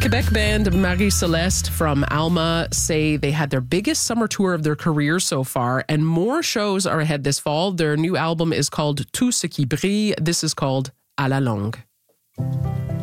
Quebec band Marie Celeste from Alma say they had their biggest summer tour of their career so far, and more shows are ahead this fall. Their new album is called Tout ce qui brille. This is called À la longue.